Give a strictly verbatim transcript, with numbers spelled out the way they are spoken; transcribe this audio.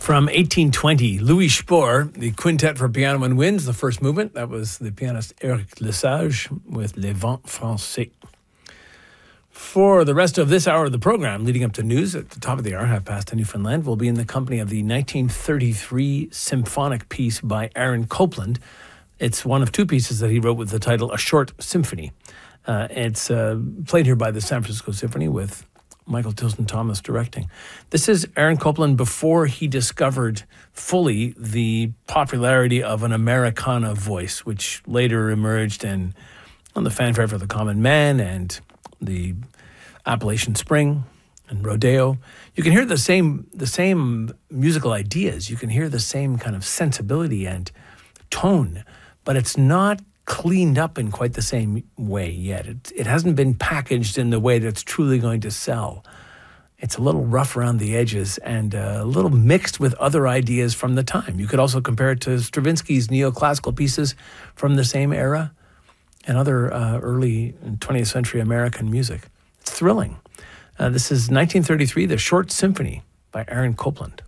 From eighteen twenty, Louis Spohr, the Quintet for Piano and Winds, the first movement. That was the pianist Éric Lesage with Les Vents Français. For the rest of this hour of the program, leading up to news at the top of the hour, half past in Newfoundland, we'll be in the company of the nineteen thirty-three symphonic piece by Aaron Copland. It's one of two pieces that he wrote with the title A Short Symphony. Uh, it's uh, played here by the San Francisco Symphony with Michael Tilson Thomas directing. This is Aaron Copland before he discovered fully the popularity of an Americana voice, which later emerged in on the Fanfare for the Common Man and the Appalachian Spring and Rodeo. You can hear the same the same musical ideas. You can hear the same kind of sensibility and tone, but it's not cleaned up in quite the same way yet. It, it hasn't been packaged in the way that's truly going to sell. It's a little rough around the edges and a little mixed with other ideas from the time. You could also compare it to Stravinsky's neoclassical pieces from the same era and other uh, early twentieth century American music. It's thrilling. Uh, this is nineteen thirty-three, The Short Symphony by Aaron Copland.